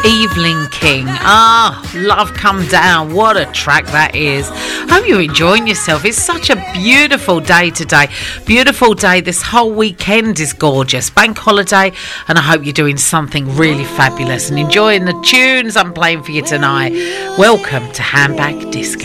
Evelyn King. Love Come Down. What a track that is. Hope you're enjoying yourself. It's such a beautiful day today. Beautiful day. This whole weekend is gorgeous. Bank holiday, and I hope you're doing something really fabulous and enjoying the tunes I'm playing for you tonight. Welcome to Handbag Disco.